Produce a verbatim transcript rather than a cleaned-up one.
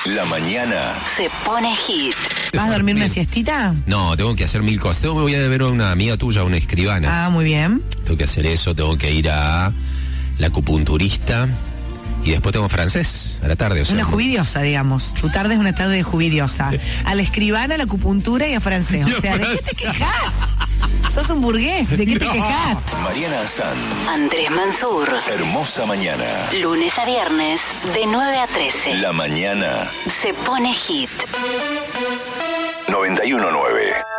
La mañana se pone hit. ¿Vas a dormir una siestita? No, tengo que hacer mil cosas. Tengo, voy a ver a una amiga tuya, una escribana. Ah, muy bien. Tengo que hacer eso, tengo que ir a la acupunturista y después tengo francés a la tarde. O sea, una jubiliosa, digamos. Tu tarde es una tarde de jubiliosa. A la escribana, a la acupuntura y a francés. O sea, ¿de qué te quejas? Sos un burgués, ¿de qué no. te quejas? Mariana Azán, Andrés Mansur. Hermosa mañana. Lunes a viernes, de nueve a trece. La mañana se pone hit. noventa y uno nueve.